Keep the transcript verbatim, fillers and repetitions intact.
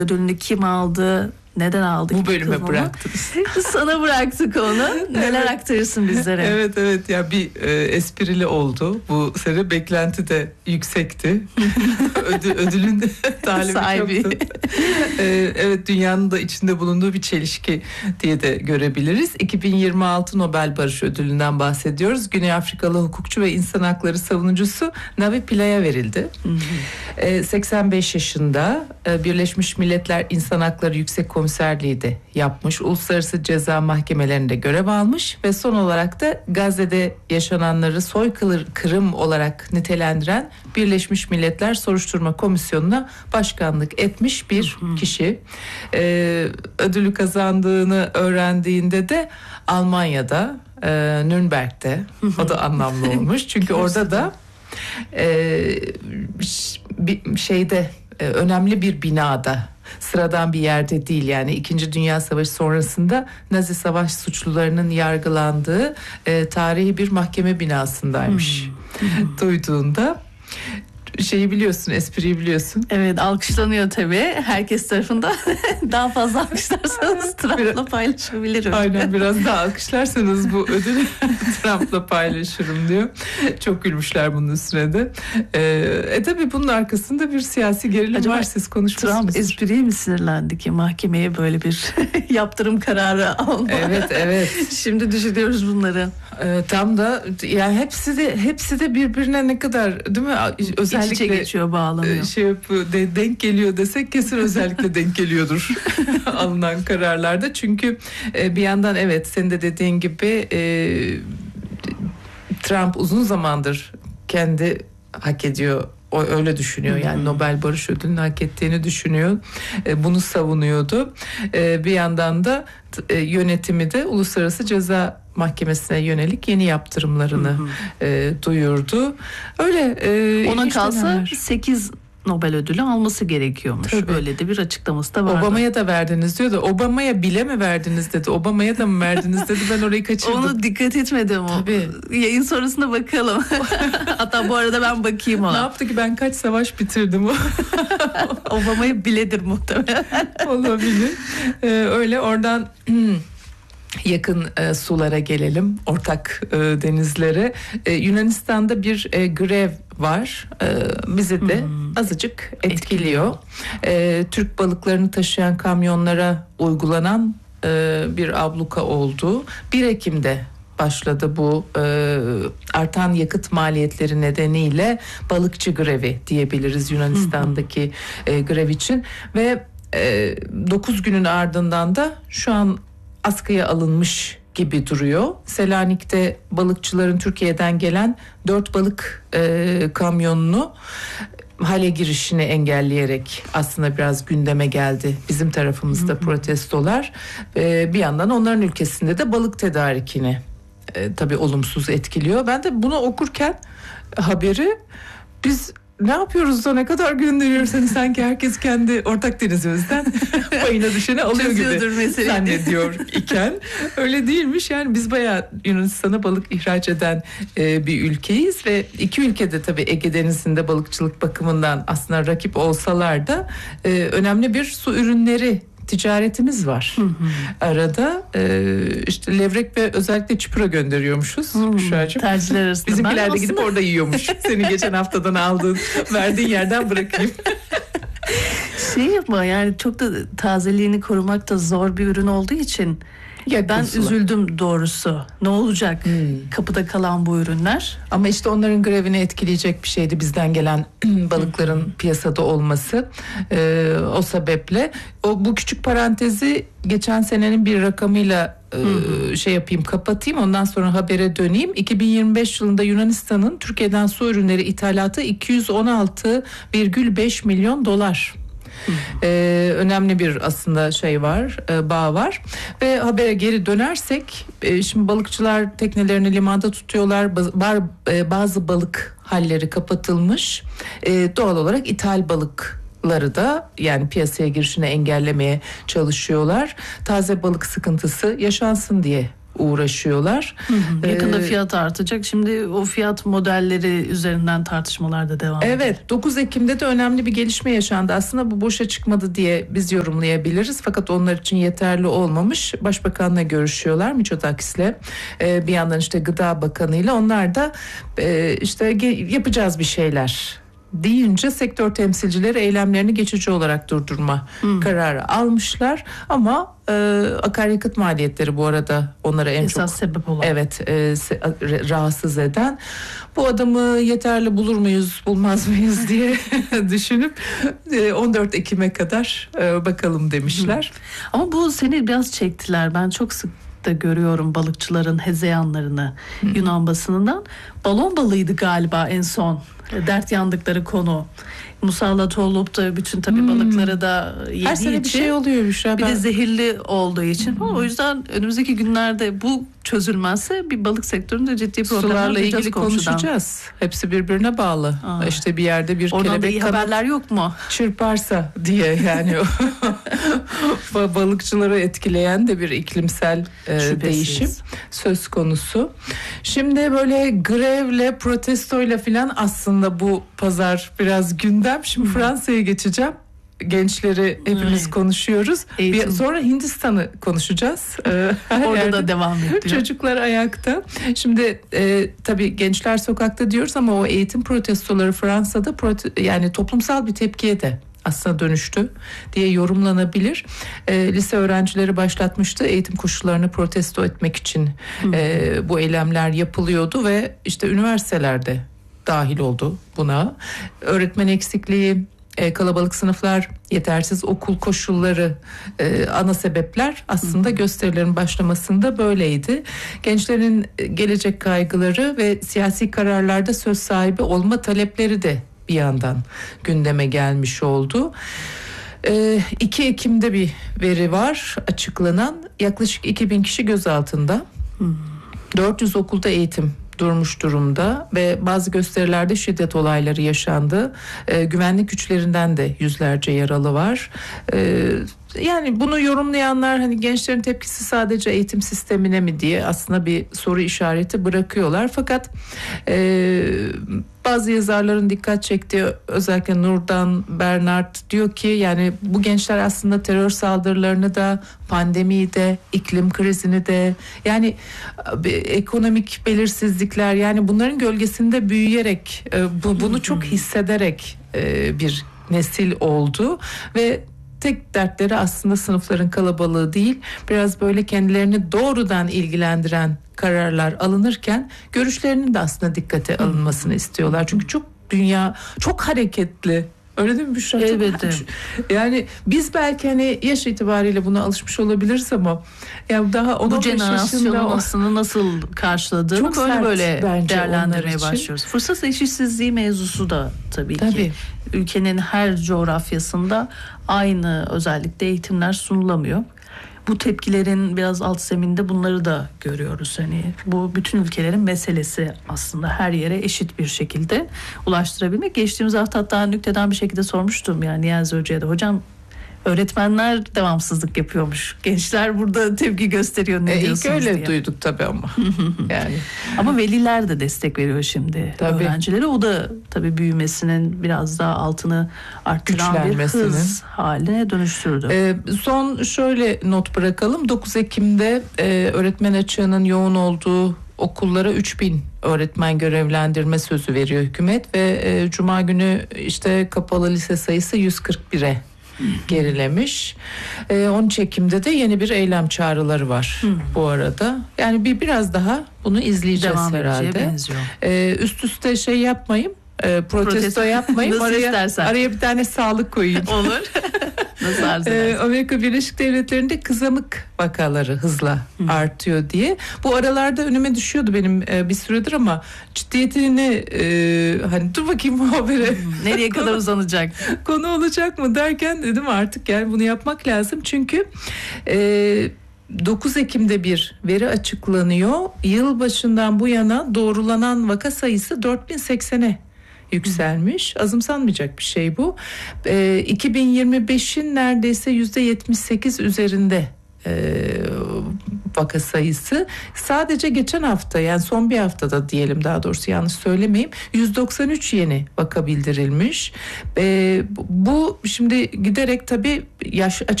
ödülünü kim aldı? Neden aldık? Bu bölüme bıraktınız. Sana bıraktık onu. Neler evet. aktarırsın bizlere? Evet evet ya bir e, esprili oldu. Bu sene beklenti de yüksekti. Ödül, ödülün de talebi sahibi. çoktu. e, evet dünyanın da içinde bulunduğu bir çelişki diye de görebiliriz. iki bin yirmi altı Nobel Barış Ödülü'nden bahsediyoruz. Güney Afrikalı hukukçu ve insan hakları savunucusu Navi Pilla'ya verildi. e, seksen beş yaşında e, Birleşmiş Milletler İnsan Hakları Yüksek Komiserliği de yapmış. Uluslararası ceza mahkemelerinde görev almış ve son olarak da Gazze'de yaşananları soykırım olarak nitelendiren Birleşmiş Milletler Soruşturma Komisyonu'na başkanlık etmiş bir hı hı. kişi. Ee, ödülü kazandığını öğrendiğinde de Almanya'da, e, Nürnberg'de hı hı. o da anlamlı olmuş. Çünkü orada da e, bir şeyde e, önemli bir binada, sıradan bir yerde değil, yani İkinci Dünya Savaşı sonrasında Nazi savaş suçlularının yargılandığı e, tarihi bir mahkeme binasındaymış. Hmm. Duyduğunda şeyi biliyorsun, espriyi biliyorsun. Evet, alkışlanıyor tabii herkes tarafından. Daha fazla alkışlarsanız Trump'la paylaşabilirim. Aynen, biraz daha alkışlarsanız bu ödülü Trump'la paylaşırım diyor. Çok gülmüşler bunun üstüne de. Ee, e tabii bunun arkasında bir siyasi gerilim acaba var, siz konuşmuşsunuz. Trump espriye mi sinirlendi ki mahkemeye böyle bir yaptırım kararı alma? Evet evet. Şimdi düşünüyoruz bunları. Ee, tam da yani hepsi de hepsi de birbirine ne kadar, değil mi? Özellikle İç içe geçiyor, bağlanıyor. Şey yapıyor, de, denk geliyor desek kesin özellikle denk geliyordur alınan kararlarda. Çünkü e, bir yandan evet senin de dediğin gibi e, Trump uzun zamandır kendi hak ediyor, o öyle düşünüyor, yani hmm. Nobel Barış Ödülü'nü hak ettiğini düşünüyor. E, bunu savunuyordu. E, bir yandan da e, yönetimi de Uluslararası Ceza Mahkemesi'ne yönelik yeni yaptırımlarını hı hı. E, duyurdu. Öyle e, ona kalsa dönemler. sekiz Nobel ödülü alması gerekiyormuş. Tabii. Öyle de bir açıklaması da vardı. Obama'ya da verdiniz diyor da Obama'ya bile mi verdiniz dedi. Obama'ya da mı verdiniz dedi. Ben orayı kaçırdım. Onu dikkat etmedim o. Tabii. Yayın sonrasında bakalım. Hatta bu arada ben bakayım ona. Ne yaptı ki, ben kaç savaş bitirdim o. Obama'ya biledir muhtemelen. Olabilir. Ee, öyle oradan yakın e, sulara gelelim, ortak e, denizlere. E, Yunanistan'da bir e, grev var. E, bizi de hmm. azıcık etkiliyor. E, Türk balıklarını taşıyan kamyonlara uygulanan e, bir abluka oldu. bir Ekim'de başladı bu e, artan yakıt maliyetleri nedeniyle balıkçı grevi diyebiliriz Yunanistan'daki e, grev için ve e, dokuz günün ardından da şu an askıya alınmış gibi duruyor. Selanik'te balıkçıların Türkiye'den gelen dört balık e, kamyonunu hale girişini engelleyerek aslında biraz gündeme geldi bizim tarafımızda protestolar. E, bir yandan onların ülkesinde de balık tedarikini e, tabii olumsuz etkiliyor. Ben de bunu okurken haberi, biz ne yapıyoruz da ne kadar gönderiyoruz, hani sanki herkes kendi ortak denizimizden payına düşeni alıyor gibi zannediyor iken öyle değilmiş. Yani biz bayağı Yunanistan'a balık ihraç eden e, bir ülkeyiz ve iki ülkede tabii Ege Denizi'nde balıkçılık bakımından aslında rakip olsalar da e, önemli bir su ürünleri ticaretimiz var. Hı hı. Arada e, işte levrek ve özellikle çupra gönderiyormuşuz. Tercihler arasında. Bizimkiler de aslında... gidip orada yiyormuş. Senin geçen haftadan aldığın, verdiğin yerden bırakayım. Şey yapma, yani çok da tazeliğini korumak da zor bir ürün olduğu için ya ben Pusula. üzüldüm doğrusu. Ne olacak hmm. kapıda kalan bu ürünler? Ama işte onların grevini etkileyecek bir şeydi bizden gelen balıkların hmm. piyasada olması. Ee, o sebeple o bu küçük parantezi geçen senenin bir rakamıyla hmm. e, şey yapayım, kapatayım, ondan sonra habere döneyim. iki bin yirmi beş yılında Yunanistan'ın Türkiye'den su ürünleri ithalatı iki yüz on altı virgül beş milyon dolar. Ee, önemli bir aslında şey var, e, bağ var ve habere geri dönersek e, şimdi balıkçılar teknelerini limanda tutuyorlar, bar, e, bazı balık halleri kapatılmış, e, doğal olarak ithal balıkları da yani piyasaya girişini engellemeye çalışıyorlar. Taze balık sıkıntısı yaşansın diye uğraşıyorlar. Hı hı. Yakında Ee, fiyat artacak. Şimdi o fiyat modelleri üzerinden tartışmalar da devam ediyor. Evet, dokuz Ekim'de de önemli bir gelişme yaşandı. Aslında bu boşa çıkmadı diye biz yorumlayabiliriz. Fakat onlar için yeterli olmamış. Başbakanla görüşüyorlar, Mitsotakis'le. Ee, bir yandan işte Gıda Bakanı'yla. Onlar da e, işte ge- yapacağız bir şeyler deyince sektör temsilcileri eylemlerini geçici olarak durdurma hmm. kararı almışlar. Ama e, akaryakıt maliyetleri bu arada onlara en esas çok sebep olan. Evet, e, se- rahatsız eden. Bu adamı yeterli bulur muyuz, bulmaz mıyız diye düşünüp e, on dört Ekim'e kadar e, bakalım demişler. Hmm. Ama bu seni biraz çektiler. Ben çok sık da görüyorum balıkçıların hezeyanlarını hmm. Yunan basınından. Balon balığıydı galiba en son dert yandıkları konu. Musallat olup da bütün tabii hmm. balıkları da yediği Her sene için. bir şey oluyormuş. Ya bir ben... de zehirli olduğu için. Hmm. O yüzden önümüzdeki günlerde bu çözülmezse bir balık sektöründe ciddi problemler sularla ilgili komşudan. konuşacağız. Hepsi birbirine bağlı. Aa. İşte bir yerde bir oradan kelebek da iyi haberler yok mu? Çırparsa diye yani balıkçıları etkileyen de bir iklimsel e, değişim söz konusu. Şimdi böyle grevle, protestoyla filan aslında bu pazar biraz gündem. Şimdi hmm. Fransa'ya geçeceğim. Gençleri hepimiz evet. konuşuyoruz. Bir, sonra Hindistan'ı konuşacağız. Ee, Orada da devam ediyor. Çocuklar ayakta. Şimdi e, tabii gençler sokakta diyoruz ama o eğitim protestoları Fransa'da prote- yani toplumsal bir tepkiye de aslında dönüştü diye yorumlanabilir. E, lise öğrencileri başlatmıştı. Eğitim koşullarını protesto etmek için e, bu eylemler yapılıyordu ve işte üniversitelerde dahil oldu buna. Öğretmen eksikliği, E, kalabalık sınıflar, yetersiz okul koşulları e, ana sebepler aslında hı hı. gösterilerin başlamasında böyleydi. Gençlerin gelecek kaygıları ve siyasi kararlarda söz sahibi olma talepleri de bir yandan gündeme gelmiş oldu. E, iki Ekim'de bir veri var açıklanan, yaklaşık iki bin kişi gözaltında. Hı. dört yüz okulda eğitim durmuş durumda ve bazı gösterilerde şiddet olayları yaşandı. E, güvenlik güçlerinden de yüzlerce yaralı var. E, yani bunu yorumlayanlar hani gençlerin tepkisi sadece eğitim sistemine mi diye aslında bir soru işareti bırakıyorlar. Fakat e, bazı yazarların dikkat çektiği, özellikle Nurdan Bernard diyor ki yani bu gençler aslında terör saldırılarını da, pandemiyi de, iklim krizini de, yani ekonomik belirsizlikler, yani bunların gölgesinde büyüyerek, bu, bunu çok hissederek bir nesil oldu ve tek dertleri aslında sınıfların kalabalığı değil, biraz böyle kendilerini doğrudan ilgilendiren kararlar alınırken görüşlerinin de aslında dikkate alınmasını istiyorlar. Çünkü çok dünya çok hareketli. Öyle değil mi Büşra? Elbette. Yani biz belki hani yaş itibariyle buna alışmış olabiliriz ama yani daha bu jenerasyonun aslında nasıl karşıladığını çok böyle böyle değerlendirmeye başlıyoruz. Fırsat eşitsizliği mevzusu da tabii, tabii ki ülkenin her coğrafyasında aynı özellikle eğitimler sunulamıyor. Bu tepkilerin biraz alt zeminde bunları da görüyoruz. Hani bu bütün ülkelerin meselesi aslında, her yere eşit bir şekilde ulaştırabilmek. Geçtiğimiz hafta hatta nükteden bir şekilde sormuştum yani Niyazi Hoca'ya da, hocam öğretmenler devamsızlık yapıyormuş, gençler burada tepki gösteriyor, ne e, diyorsunuz ilk öyle diye. Duyduk tabii ama. yani. Ama veliler de destek veriyor şimdi tabii öğrencilere. O da tabii büyümesinin biraz daha altını arttıran bir hız haline dönüştürdü. Ee, son şöyle not bırakalım. dokuz Ekim'de e, öğretmen açığının yoğun olduğu okullara üç bin öğretmen görevlendirme sözü veriyor hükümet ve e, Cuma günü işte kapalı lise sayısı yüz kırk bire gerilemiş. Ee, on üç Ekim'de de yeni bir eylem çağrıları var hmm. bu arada. Yani bir biraz daha bunu izleyeceğiz devam herhalde. Ee, üst üste şey yapmayayım. E, protesto, protesto yapmayın. Araya, araya bir tane sağlık koyayım. Olur. Nasıl arz edersin? E, Amerika Birleşik Devletleri'nde kızamık vakaları hızla Hı. artıyor diye. Bu aralarda önüme düşüyordu benim e, bir süredir ama ciddiyetini e, hani dur bakayım bu habere. Nereye kadar uzanacak? Konu olacak mı derken dedim artık yani bunu yapmak lazım. Çünkü e, dokuz Ekim'de bir veri açıklanıyor. Yılbaşından bu yana doğrulanan vaka sayısı dört bin seksene yükselmiş. Azımsanmayacak bir şey bu. E, iki bin yirmi beşin neredeyse yüzde yetmiş sekiz üzerinde e, vaka sayısı. Sadece geçen hafta, yani son bir haftada diyelim, daha doğrusu yanlış söylemeyeyim, yüz doksan üç yeni vaka bildirilmiş. E, bu şimdi giderek tabii yaş